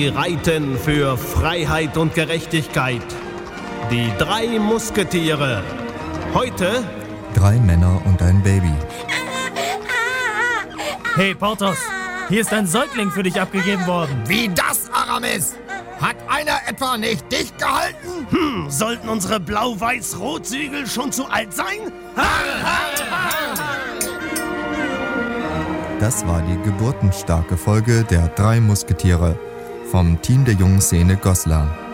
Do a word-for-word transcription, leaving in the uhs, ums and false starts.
Sie reiten für Freiheit und Gerechtigkeit. Die drei Musketiere. Heute drei Männer und ein Baby. Hey Porthos, hier ist ein Säugling für dich abgegeben worden. Wie das, Aramis? Hat einer etwa nicht dicht gehalten? Hm, sollten unsere Blau-Weiß-Rot-Siegel schon zu alt sein? Das war die geburtenstarke Folge der drei Musketiere vom Team der Jungen Szene Goslar.